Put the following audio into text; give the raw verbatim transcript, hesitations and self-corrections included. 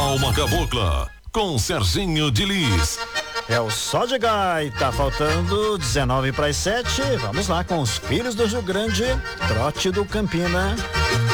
Alma Cabocla, com Serginho de Lis. É o Só de Gaita, faltando dezenove para as sete. Vamos lá com os filhos do Rio Grande, trote do Campina.